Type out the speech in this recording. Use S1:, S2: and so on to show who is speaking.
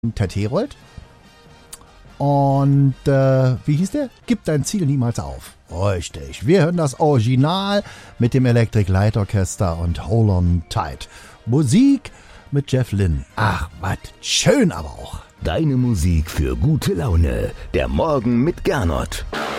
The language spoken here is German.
S1: Ted Herold. Und wie hieß der? Gib dein Ziel niemals auf. Richtig. Wir hören das Original mit dem Electric Light Orchester und Hold on Tight. Musik mit Jeff Lynne. Ach, was schön aber auch.
S2: Deine Musik für gute Laune. Der Morgen mit Gernot.